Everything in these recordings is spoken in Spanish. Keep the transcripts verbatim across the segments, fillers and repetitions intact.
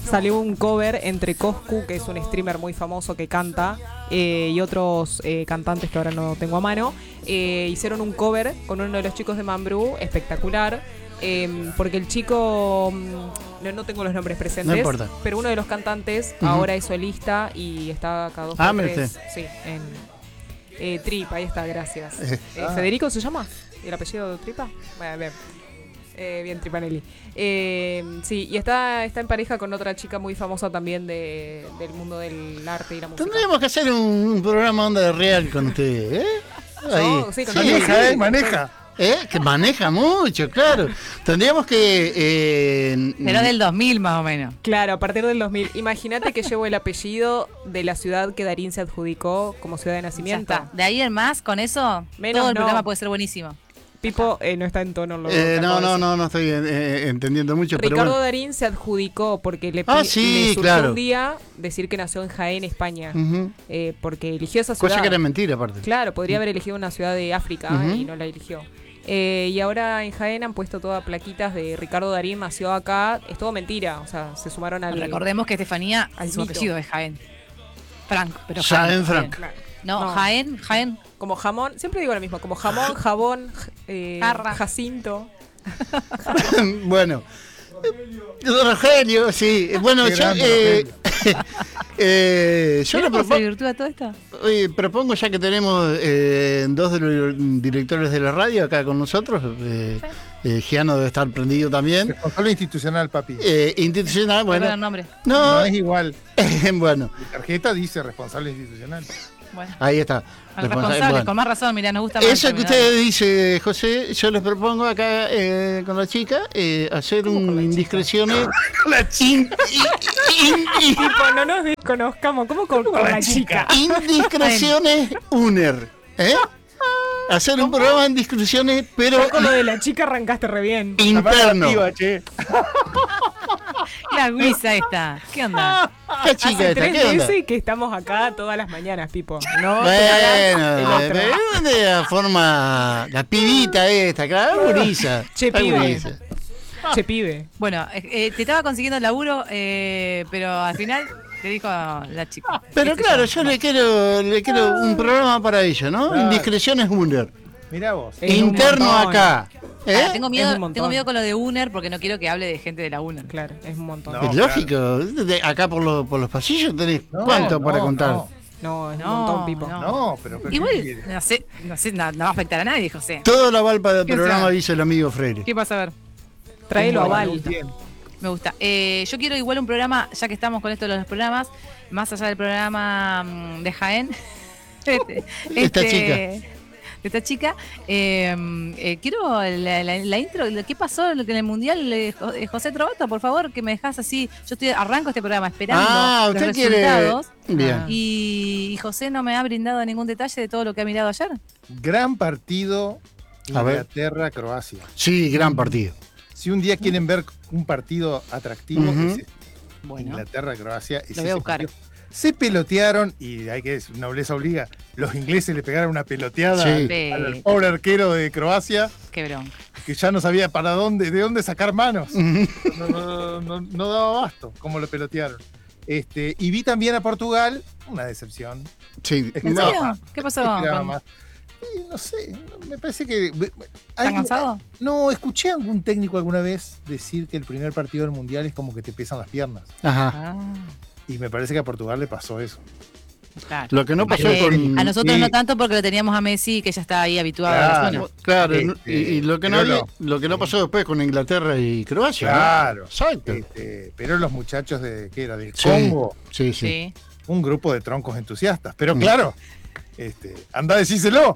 salió un cover entre Coscu, que es un streamer muy famoso que canta, eh, y otros eh, cantantes que ahora no tengo a mano. Eh, hicieron un cover con uno de los chicos de Mambrú, espectacular. Eh, porque el chico, no, no tengo los nombres presentes, no importa, pero uno de los cantantes uh-huh. ahora es solista y está acá dos ah, por tres. Sí, en eh, Trip, ahí está, gracias. Eh, eh, ah. ¿Federico se llama? ¿El apellido de Tripa? Bueno, bien. Eh, bien, Tripanelli. Eh, sí, y está, está en pareja con otra chica muy famosa también de, del mundo del arte y la música. Tendríamos que hacer un, un programa onda de real con ustedes, ¿eh? Ahí. No, sí, con sí, maneja, sí, ¿eh? Maneja. ¿Eh? Que maneja mucho, claro. Tendríamos que... Eh, Pero del dos mil más o menos. Claro, a partir del dos mil. Imagínate que llevo el apellido de la ciudad que Darín se adjudicó como ciudad de nacimiento. Ya está. De ahí en más, con eso, Menos todo el no. programa puede ser buenísimo. Pipo eh, no está en tono. Lo eh, no, no, no, no estoy eh, entendiendo mucho. Ricardo pero bueno. Darín se adjudicó porque le, ah, sí, le surgió claro. un día decir que nació en Jaén, España. Uh-huh. eh, porque eligió esa ciudad. Cosa que era mentira, aparte. Claro, podría haber elegido una ciudad de África uh-huh. y no la eligió. Eh, y ahora en Jaén han puesto todas plaquitas de Ricardo Darín nació acá. Es todo mentira, o sea, se sumaron al... Recordemos que Estefanía, al su mito. apellido es Jaén. Frank, pero Jaén, Jaén. Frank. Claro. No, No. Jaén, Jaén. Como jamón, siempre digo lo mismo, como jamón, jabón, eh, Jacinto. Bueno, Rogelio, sí. Bueno, Qué yo, grande, eh, eh, yo le ¿Cómo se propongo, virtúa todo esto? oye, propongo, ya que tenemos eh, dos de los directores de la radio acá con nosotros, eh, eh, Giano debe estar prendido también. Responsable institucional, papi. Eh, institucional, bueno. Bueno, el nombre. No, No es igual. bueno, Mi tarjeta dice responsable institucional. Bueno. ahí está. Al Responsable, responsable, bueno. con más razón, mirá, nos gusta más. Eso que usted dice, José, yo les propongo acá eh, con la chica eh, hacer un indiscreciones. La chica. In- in- in- Tipo, no nos conozcamos, ¿cómo con, con la chica? Indiscreciones Uner, ¿eh? Hacer un programa de indiscreciones, pero Ya con lo de la chica arrancaste re bien. interno. Activa, che. La guisa esta. ¿Qué onda? ¿Qué chica Hace esta? tres ¿Qué onda? meses que estamos acá todas las mañanas, Pipo. No te hagas el Bueno, otro. pero de la forma, la pibita esta, claro, gurisa. Che, la pibe. gurisa. Che, pibe. Bueno, eh, eh, te estaba consiguiendo laburo, eh, pero al final te dijo la chica. Pero ¿Qué sé claro, yo? yo le quiero, le quiero un programa para ella, ¿no? Claro. Indiscreciones Uner. Mirá vos. Es un Interno montón. acá. ¿Eh? Ah, tengo Es miedo, un montón. tengo miedo con lo de UNER porque no quiero que hable de gente de la UNER. Claro, es un montón. No. Es lógico. De- acá por, los por los pasillos tenés No, cuánto no, para contar. No, No, es un No, montón, Pipo. no. no, pero. pero Igual, ¿qué quiere? no sé, no sé, no, no va a afectar a nadie, José. Todo la valpa del ¿Qué programa sea? dice el amigo Freire. ¿Qué pasa a ver? Traelo a ¿Cómo va? Val. Bien. Me gusta. Eh, yo quiero igual un programa, ya que estamos con esto de los programas, más allá del programa mm, de Jaén. este, Esta este, chica. de esta chica. Eh, eh, quiero la, la- la intro, lo- ¿qué pasó en el Mundial? eh, Jo- eh, José Trovato, por favor, que me dejas así. Yo estoy arranco este programa esperando Ah, los usted quiere. resultados. Bien. Y, y José no me ha brindado ningún detalle de todo lo que ha mirado ayer. Gran partido A ver. Inglaterra-Croacia. Sí, gran partido. Si un día quieren ver un partido atractivo, Ujú. es este. Bueno, Inglaterra-Croacia. es lo voy a ese buscar. partido. Se pelotearon, y hay que decir, nobleza obliga, los ingleses le pegaron una peloteada Sí. al, al pobre arquero de Croacia, Qué bronca. que ya no sabía para dónde, de dónde sacar manos. Ujú. No, no, no, no daba abasto cómo lo pelotearon. Este, y vi también a Portugal, una decepción. Sí. Es que ¿En No, serio? ¿Qué pasó? Esperaba con- más. Y no sé, me parece que... ¿Están hay- cansados? No, escuché a algún técnico alguna vez decir que el primer partido del Mundial es como que te pesan las piernas. Ajá. Ah, Y me parece que a Portugal le pasó eso. claro. Lo que no pasó Eh, con. a nosotros y- no tanto porque lo teníamos a Messi, que ya está ahí habituado a la Claro. zona. Claro, Este, y, y lo que no pero había- no. lo que no pasó después con Inglaterra y Croacia. ¿no? Claro. Exacto. Este, pero los muchachos de, ¿qué era? Del Sí. Congo, Sí, sí. Sí. un grupo de troncos entusiastas. Pero Mm. claro, este, anda a decírselo.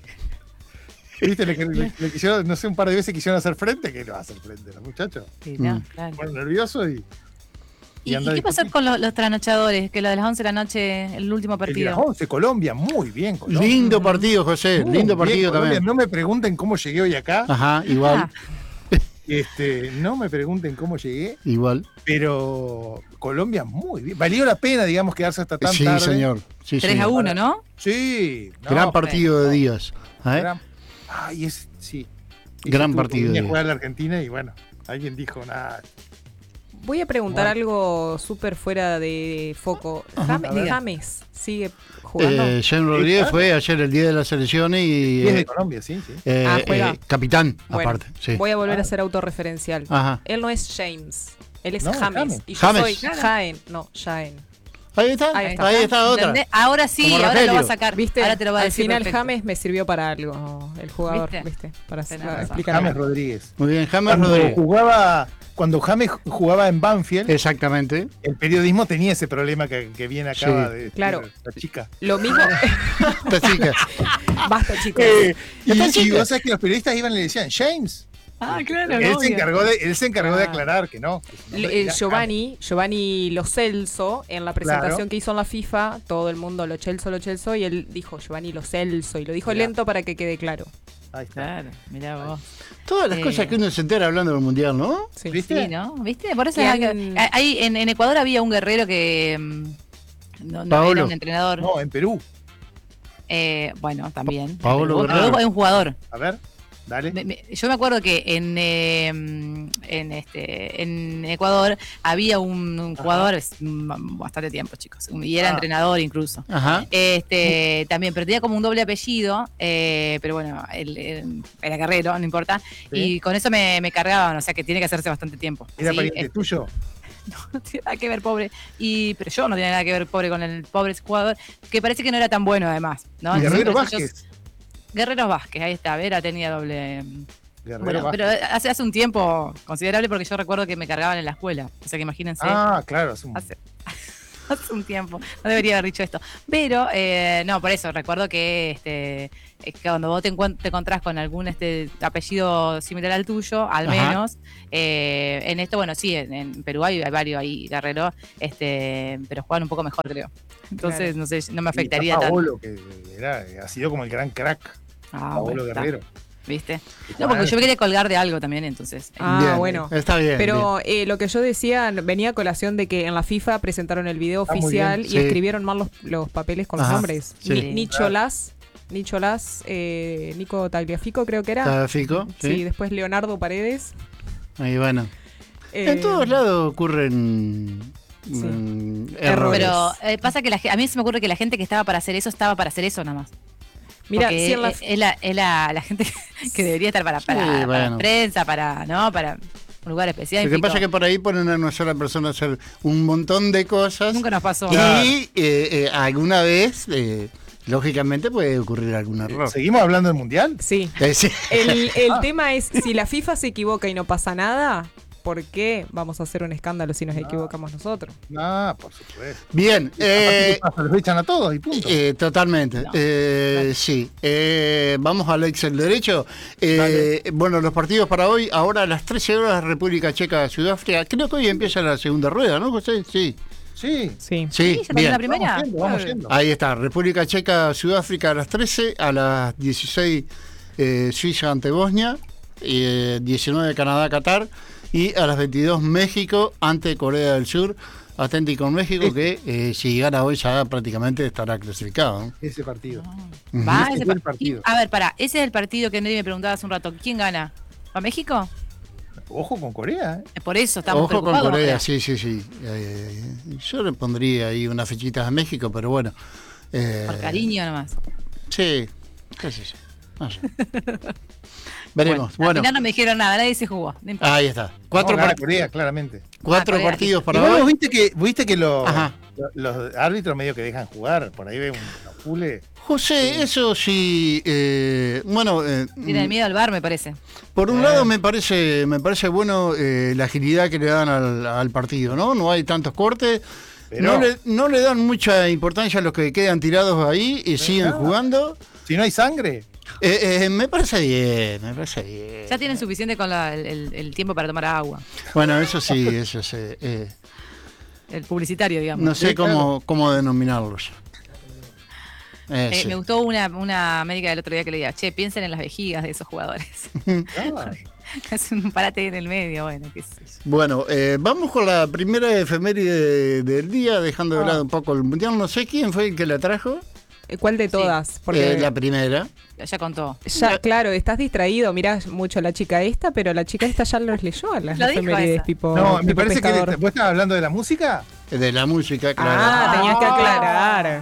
¿Viste? Le, le- le quisieron, no sé, un par de veces quisieron hacer frente, que no va a hacer frente los muchachos. Sí, no, Mm. claro. Bueno, nervioso y. ¿Y, anda y a qué pasó discutir. con los, los trasnochadores? Que lo de las once de la noche, el último El de partido. las once, Colombia, muy bien, Colombia. Lindo partido, José. Muy Lindo bien, partido Colombia. también. No me pregunten cómo llegué hoy acá. Ajá, igual. Ah, Este, no me pregunten cómo llegué, Igual. pero Colombia muy bien. Valió la pena, digamos, quedarse hasta tan Sí, tarde. señor. Sí, tres sí. a uno, ¿no? Sí. no, Gran partido de Díaz. ¿eh? gran- Ay, es, sí. Gran Ese partido Venía de- a jugar a la Argentina y bueno, alguien dijo, nada, Voy a preguntar Bueno. algo súper fuera de foco. Ajá. James, A ver. James sigue jugando. Eh, James Rodríguez fue ayer el día de las elecciones y Y es de eh, Colombia, sí, sí. eh, Ah, juega. eh, capitán, Bueno, aparte. Sí. Voy a volver Ah. a ser autorreferencial. Ajá. Él no es James. Él es No, James. James. Y yo James. soy Claro. Jaén. No, Jaén. Ahí está, Ahí ahí está. está, otra. ¿Entendés? Ahora sí, Como ahora Rogelio. lo va a sacar. ¿Viste? Ahora te lo va a Al decir. final perfecto. James me sirvió para algo. El jugador, ¿Viste? ¿viste? Para Tenés para razón. explicar James algo. Rodríguez. Muy bien, James Cuando Rodríguez. jugaba, cuando James jugaba en Banfield, Exactamente. el periodismo tenía ese problema que, que bien acaba Sí. de decir Claro. la chica. Lo mismo. Esta chica. Basta, chicos. Eh, y, Esta y chica. vos sabés que los periodistas iban y le decían, James. Ah, claro. Él se obvio. encargó de, él se encargó de Ah. aclarar que no. que su nombre Eh, era Giovanni, Giovanni Lo Celso, en la presentación Claro. que hizo en la FIFA, todo el mundo Lo Celso, Lo Celso, y él dijo Giovanni Lo Celso, y lo dijo Mirá. lento para que quede claro. James. Ahí está. Claro, mirá vos. Todas las Eh. cosas que uno se entera hablando del mundial, ¿no? Sí. ¿Viste? Sí, ¿no? ¿Viste? Por eso Y hay que- han- hay- en, en Ecuador había un guerrero que mm, no, no Paolo. era un entrenador. No, en Perú. Eh, bueno, también. Pa- Paolo Pero Guerrero. es un jugador. A ver, dale. Me- me- yo me acuerdo que en, eh, en este en Ecuador había un, un Ajá. jugador es, mm, bastante tiempo, chicos, y era Ah. entrenador incluso. Ajá. Este, también, pero tenía como un doble apellido, eh, pero bueno, él, él era guerrero, no importa. Sí. Y con eso me, me cargaban, o sea que tiene que hacerse bastante tiempo. Era ¿sí? pariente Eh, tuyo. no tiene nada que ver, pobre. Y, pero yo no tenía nada que ver, pobre, con el pobre jugador, que parece que no era tan bueno además. ¿no? Y Guerrero Entonces, ellos- Vázquez. Guerrero Vázquez, ahí está, Vera tenía doble. Guerrero Bueno, Vázquez. pero hace, hace un tiempo considerable porque yo recuerdo que me cargaban en la escuela. O sea que imagínense. Ah, claro. Es un... Hace, hace un tiempo. No debería haber dicho esto. Pero, eh, no, por eso, recuerdo que, este, es que cuando vos te, encuent- te encontrás con algún este apellido similar al tuyo, al Ajá. menos, eh, en esto, bueno, sí, en, en Perú hay varios ahí, Guerrero, este, pero juegan un poco mejor, creo. Entonces, Claro. no sé, no me Y afectaría está tanto. Paolo, que era, ha sido como el gran crack. Ah, Paolo bueno, está, Guerrero. ¿viste? No, porque yo me quería colgar de algo también, entonces. Ah, Bien, bueno. Está bien. Pero eh, lo que yo decía venía a colación de que en la FIFA presentaron el video Ah, muy oficial bien. y Sí. escribieron mal los, los papeles con Ajá, los nombres. sí. Ni- Nicholas, Nicholas, eh, Nico Tagliafico creo que era. Está Fico, Sí, sí. después Leonardo Paredes. Ahí bueno. Eh, En todos lados ocurren Sí. mm, Errores. errores. Pero eh, pasa que la, ge- a mí se me ocurre que la gente que estaba para hacer eso estaba para hacer eso nada más. Mira, Porque si en la es, es la, es la, la gente que debería estar para, Sí, para, para bueno. prensa, para, ¿no? Para un lugar específico. Lo que pasa es que por ahí ponen a una sola persona a hacer un montón de cosas Nunca nos pasó. y eh, eh, alguna vez, eh, lógicamente, puede ocurrir algún error. ¿Seguimos hablando del mundial? Sí. Eh, sí. El, el Ah. tema es, si la FIFA se equivoca y no pasa nada, ¿por qué vamos a hacer un escándalo si nos equivocamos nosotros? No, por supuesto. Bien, eh, ¿Qué pasa? Los echan a todos y punto. eh, totalmente. No. Eh, sí. Eh, vamos al Excel derecho. Eh, bueno, los partidos para hoy, ahora a las trece horas, República Checa, Sudáfrica. Creo que hoy empieza la segunda rueda, ¿no, José? Sí. Sí. Sí. Sí, Sí, ya terminó bien. la primera. Vamos yendo, vamos yendo. Ahí está, República Checa, Sudáfrica a las trece, a las dieciséis eh, Suiza ante Bosnia, eh, diecinueve Canadá, Qatar, y a las veintidós México ante Corea del Sur. Atenti con México, Sí. que eh, si gana hoy ya prácticamente estará clasificado, ¿no? Ese partido. Ujú. Va, Ese ese fue el par- partido. A ver, pará, ese es el partido que nadie me preguntaba hace un rato. ¿Quién gana? ¿Va México? Ojo con Corea, ¿eh? Por eso estamos Ojo con preocupados. Corea, creo. sí, sí, sí. Eh, yo le pondría ahí unas fechitas a México, pero bueno. eh, Por cariño nomás. Sí, qué sé yo. No sé. Veremos. Al Bueno, final no me dijeron nada, nadie se jugó. No importa. ahí está. Cuatro, No, gana par- Corea, claramente. cuatro Ah, Corea. partidos para Igual vos hoy. viste que, viste que los, Ajá. los árbitros medio que dejan jugar. Por ahí ven unos pules. José, eso sí, eh, bueno, eh, Tienen miedo al bar, me parece. por un Eh. lado me parece, me parece bueno eh, la agilidad que le dan al, al partido, ¿no? No hay tantos cortes, Pero no le, no le dan mucha importancia a los que quedan tirados ahí y siguen nada. jugando. si no hay sangre, Eh, eh, me parece bien, me parece bien. Ya tienen suficiente con la- el, el- el tiempo para tomar agua. Bueno, eso sí, eso sí. eh, El publicitario, digamos. no sé Sí, cómo, claro. cómo denominarlos. Eh, Eh, sí. Me gustó una, una médica del otro día que le diga, che, piensen en las vejigas de esos jugadores. ah, Es un parate en el medio, bueno, qué sé yo. Bueno, eh, vamos con la primera efeméride de- del día, dejando de Ah. lado un poco el mundial. No sé quién fue el que la trajo. Eh, ¿Cuál de Sí. todas? Porque Eh, la primera. Ya contó. ya, claro, estás distraído, mirás mucho a la chica esta, pero la chica esta ya los leyó a las Lo dijo efemérides esa. tipo. No, me tipo parece pescador. que vos estabas hablando de la música. De la música, claro. Ah, tenías que aclarar.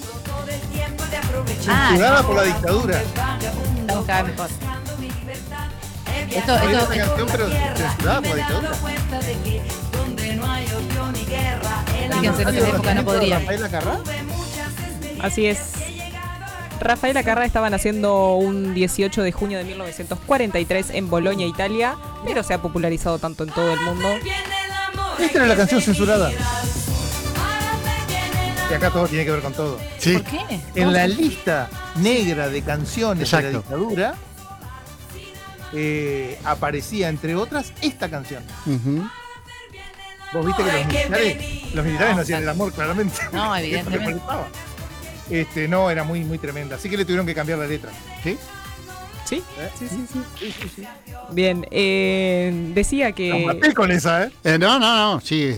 Ah, Censurada por la dictadura. estamos cada vez mejor. Esto, Oye, esto, esta canción, pero censurada por la dictadura. fíjense, en otra época no podría. ¿Rafael Acarrá? Así es. Rafael Acarrá estaba naciendo un dieciocho de junio de mil novecientos cuarenta y tres en Bolonia, Italia, pero se ha popularizado tanto en todo el mundo. Esta era la canción censurada. Y acá todo tiene que ver con todo. Sí. ¿Por qué? En la lista negra de canciones de la Exacto. dictadura eh, aparecía, entre otras, esta canción. Ujú. Vos viste que los militares, los militares no hacían el amor, claramente. No, Esto evidentemente. les molestaba. Este, no, era muy, muy tremenda. Así que le tuvieron que cambiar la letra. ¿Sí? ¿Sí? ¿Eh? Sí, sí, sí. Sí, sí, sí. Bien, eh, decía Los que... maté con esa, ¿eh? Eh, no, no, no, sí.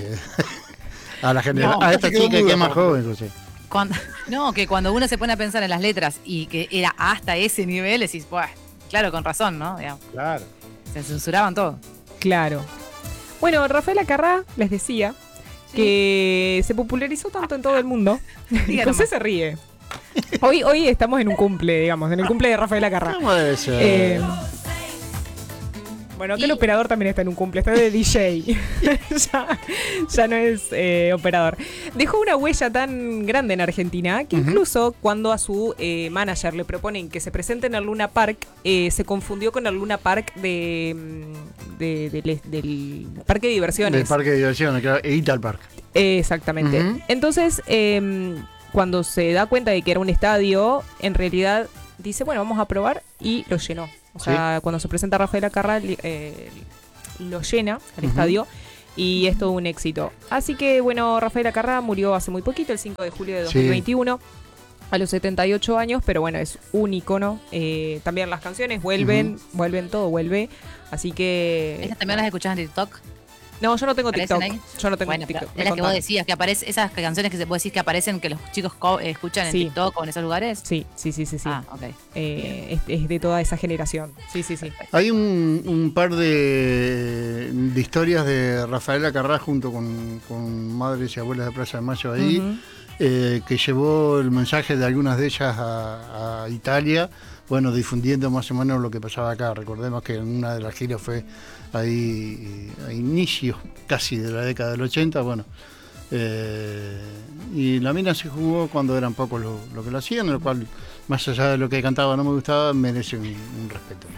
A la generación. No, a esta se quedó chica que muda, es más Pablo. joven, José. Cuando, no, que cuando uno se pone a pensar en las letras y que era hasta ese nivel, decís, "Buah, claro, con razón, ¿no?" Digamos, Claro. se censuraban todo. Claro. Bueno, Rafael Acarrá les decía que se popularizó tanto en todo el mundo. Diga José nomás. se ríe. Hoy, hoy estamos en un cumple, digamos, en el cumple de Rafael Acarrá. ¿Cómo debe ser? Eh, bueno, que el Y- operador también está en un cumple, está de D J. ya, ya no es eh, operador. Dejó una huella tan grande en Argentina que Ujú. incluso cuando a su eh, manager le proponen que se presente en el Luna Park, eh, se confundió con el Luna Park de, mm, de- del, del parque de diversiones. Del parque de diversiones, claro. E Ital Park. Eh, Exactamente. Ujú. Entonces, eh, cuando se da cuenta de que era un estadio, en realidad dice, bueno, vamos a probar y lo llenó. O sea, cuando se presenta Rafael Acarrá, li- eh, lo llena al Ujú. estadio y es todo un éxito. Así que, bueno, Rafael Acarrá murió hace muy poquito, el cinco de julio de dos mil veintiuno. A los setenta y ocho años, pero bueno, es un icono. Eh, también las canciones vuelven, vuelven, todo vuelve. Así que... ¿Esas también las escuchás en TikTok? No, yo no tengo ¿Aparecen TikTok. ahí? Yo no tengo Bueno, TikTok. pero Me es la que vos contaron. decías, que aparece, esas canciones que se puede decir que aparecen, que los chicos co- eh, escuchan en Sí. TikTok o en esos lugares. Sí, sí, sí, sí. sí. Ah, ok. Eh, es, es de toda esa generación. Sí, sí, sí. Hay un, un par de, de historias de Rafael Acarrá junto con, con Madres y Abuelas de Plaza de Mayo ahí, Ujú. eh, que llevó el mensaje de algunas de ellas a, a Italia, bueno, difundiendo más o menos lo que pasaba acá. Recordemos que en una de las giras fue ahí a inicios casi de la década del ochenta, bueno. Eh, y la mina se jugó cuando eran pocos lo, lo que lo hacían, lo cual, más allá de lo que cantaba no me gustaba, merece un, un respeto.